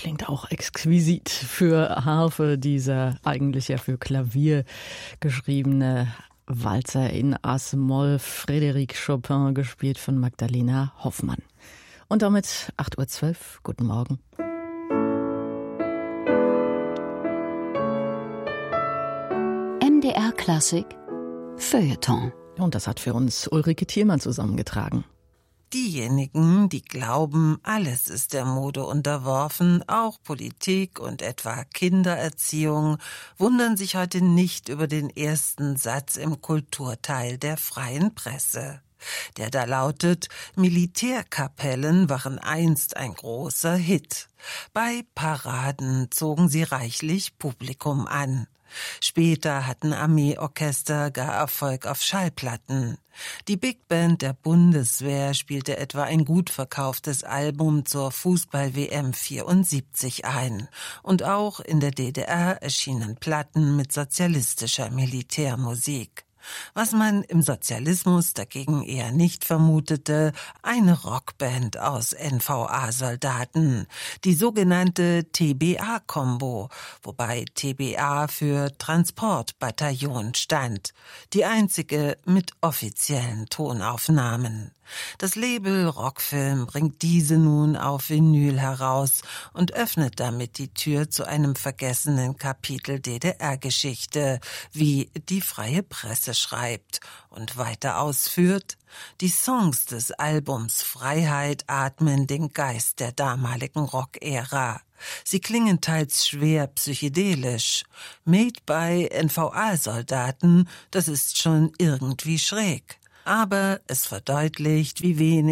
klingt auch exquisit für Harfe, dieser eigentlich ja für Klavier geschriebene Walzer in As-Moll, Frédéric Chopin, gespielt von Magdalena Hoffmann. Und damit 8:12 Uhr, guten Morgen. MDR Klassik Feuilleton. Und das hat für uns Ulrike Thielmann zusammengetragen. Diejenigen, die glauben, alles ist der Mode unterworfen, auch Politik und etwa Kindererziehung, wundern sich heute nicht über den ersten Satz im Kulturteil der Freien Presse. Der da lautet: Militärkapellen waren einst ein großer Hit. Bei Paraden zogen sie reichlich Publikum an. Später hatten Armeeorchester gar Erfolg auf Schallplatten. Die Big Band der Bundeswehr spielte etwa ein gut verkauftes Album zur Fußball-WM 74 ein. Und auch in der DDR erschienen Platten mit sozialistischer Militärmusik. Was man im Sozialismus dagegen eher nicht vermutete, eine Rockband aus NVA-Soldaten, die sogenannte TBA-Kombo, wobei TBA für Transportbataillon stand, die einzige mit offiziellen Tonaufnahmen. Das Label Rockfilm bringt diese nun auf Vinyl heraus und öffnet damit die Tür zu einem vergessenen Kapitel DDR-Geschichte, wie die Freie Presse schreibt und weiter ausführt: Die Songs des Albums Freiheit atmen den Geist der damaligen Rock-Ära. Sie klingen teils schwer psychedelisch. Made by NVA-Soldaten, das ist schon irgendwie schräg. Aber es verdeutlicht, wie wenig